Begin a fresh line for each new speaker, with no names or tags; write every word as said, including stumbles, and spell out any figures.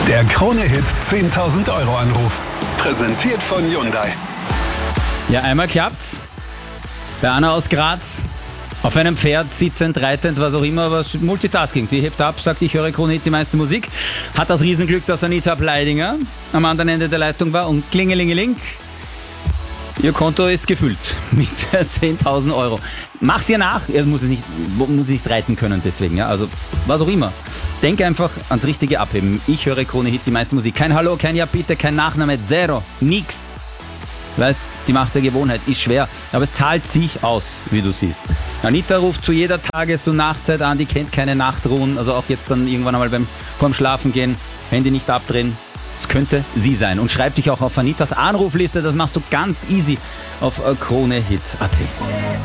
Der Krone-Hit zehntausend Euro Anruf. Präsentiert von Hyundai.
Ja, einmal klappt's. Bei Anna aus Graz. Auf einem Pferd, sitzend, reitend, was auch immer, aber Multitasking. Die hebt ab, sagt, ich höre Krone-Hit, die meiste Musik. Hat das Riesenglück, dass Anita Bleidinger am anderen Ende der Leitung war und klingelingeling. Ihr Konto ist gefüllt mit zehntausend Euro. Mach's ihr nach. Er muss nicht, muss nicht reiten können deswegen. Ja? Also was auch immer. Denk einfach ans richtige Abheben. Ich höre Krone-Hit, die meiste Musik. Kein Hallo, kein Ja bitte, kein Nachname, Zero, nix. Ich weiß, die Macht der Gewohnheit ist schwer, aber es zahlt sich aus, wie du siehst. Anita ruft zu jeder Tages- und Nachtzeit an, die kennt keine Nachtruhen, also auch jetzt dann irgendwann einmal beim vorm Schlafen gehen, Handy nicht abdrehen. Es könnte sie sein. Und schreib dich auch auf Anitas Anrufliste, das machst du ganz easy auf kronehit punkt at.